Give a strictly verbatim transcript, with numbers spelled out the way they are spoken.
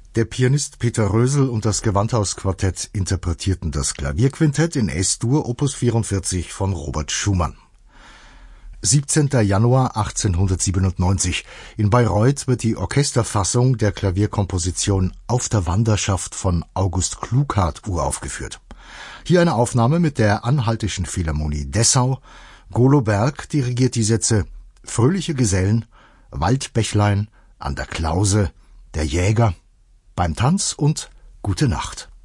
Der Pianist Peter Rösel und das Gewandhaus-Quartett interpretierten das Klavierquintett in Es-Dur Opus vierundvierzig von Robert Schumann. siebzehnter Januar achtzehnhundertsiebenundneunzig. In Bayreuth wird die Orchesterfassung der Klavierkomposition Auf der Wanderschaft von August Klughardt uraufgeführt. Hier eine Aufnahme mit der Anhaltischen Philharmonie Dessau. Golo Berg dirigiert die Sätze Fröhliche Gesellen, Waldbächlein, an der Klause, der Jäger, beim Tanz und Gute Nacht.